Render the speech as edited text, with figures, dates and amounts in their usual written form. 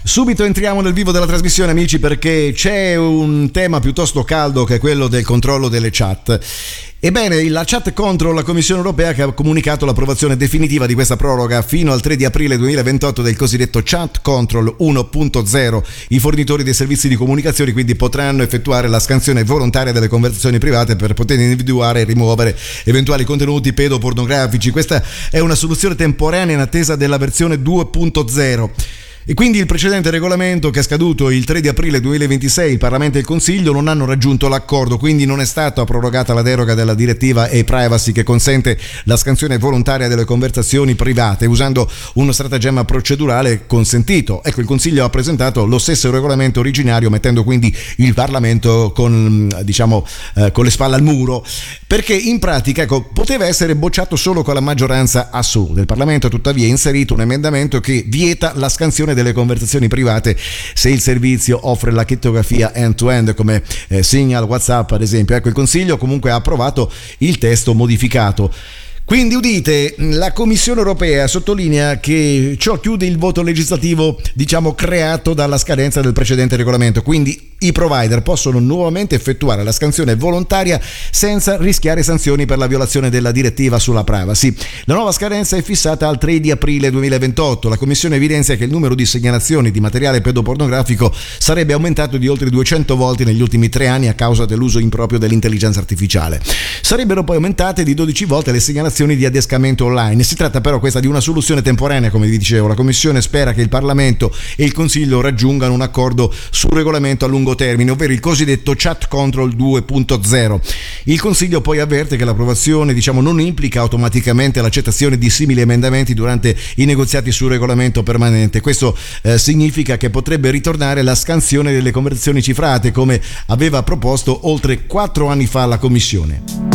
Subito entriamo nel vivo della trasmissione, amici, perché c'è un tema piuttosto caldo che è quello del controllo delle chat. Ebbene, la Chat Control, la Commissione Europea, che ha comunicato l'approvazione definitiva di questa proroga fino al 3 di aprile 2028 del cosiddetto Chat Control 1.0. I fornitori dei servizi di comunicazione quindi potranno effettuare la scansione volontaria delle conversazioni private per poter individuare e rimuovere eventuali contenuti pedopornografici. Questa è una soluzione temporanea in attesa della versione 2.0. E quindi il precedente regolamento, che è scaduto il 3 di aprile 2026, il Parlamento e il Consiglio non hanno raggiunto l'accordo, quindi non è stata prorogata la deroga della direttiva e-privacy che consente la scansione volontaria delle conversazioni private usando uno stratagemma procedurale consentito. Ecco, il Consiglio ha presentato lo stesso regolamento originario, mettendo quindi il Parlamento con le spalle al muro, perché in pratica poteva essere bocciato solo con la maggioranza assoluta. Il Parlamento tuttavia ha inserito un emendamento che vieta la scansione delle conversazioni private se il servizio offre la crittografia end-to-end come Signal, WhatsApp ad esempio. Ecco, il Consiglio comunque ha approvato il testo modificato. Quindi udite, la Commissione Europea sottolinea che ciò chiude il voto legislativo, creato dalla scadenza del precedente regolamento, quindi i provider possono nuovamente effettuare la scansione volontaria senza rischiare sanzioni per la violazione della direttiva sulla privacy. La nuova scadenza è fissata al 3 di aprile 2028. La Commissione evidenzia che il numero di segnalazioni di materiale pedopornografico sarebbe aumentato di oltre 200 volte negli ultimi 3 anni a causa dell'uso improprio dell'intelligenza artificiale. Sarebbero poi aumentate di 12 volte le segnalazioni di adescamento online. Si tratta però questa di una soluzione temporanea, come vi dicevo. La Commissione spera che il Parlamento e il Consiglio raggiungano un accordo sul regolamento a lungo termine, ovvero il cosiddetto Chat Control 2.0. Il Consiglio poi avverte che l'approvazione non implica automaticamente l'accettazione di simili emendamenti durante i negoziati sul regolamento permanente. Questo significa che potrebbe ritornare la scansione delle conversazioni cifrate, come aveva proposto oltre 4 anni fa la Commissione.